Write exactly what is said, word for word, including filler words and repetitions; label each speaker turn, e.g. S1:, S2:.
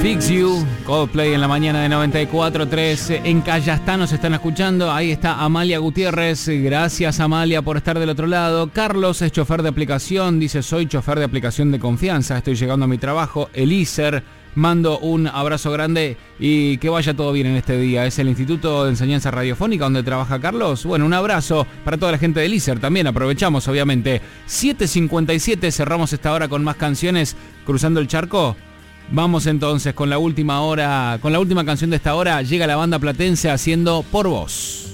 S1: Fix You, Coldplay en la mañana de noventa y cuatro tres. En Callastá nos están escuchando. Ahí está Amalia Gutiérrez. Gracias, Amalia, por estar del otro lado. Carlos es chofer de aplicación. Dice, soy chofer de aplicación de confianza. Estoy llegando a mi trabajo. Elíser, mando un abrazo grande y que vaya todo bien en este día. Es el Instituto de Enseñanza Radiofónica donde trabaja Carlos. Bueno, un abrazo para toda la gente de Elíser también. Aprovechamos, obviamente. siete cincuenta y siete, cerramos esta hora con más canciones. Cruzando el charco. Vamos entonces con la última hora, con la última canción de esta hora. Llega la banda platense haciendo Por Vos.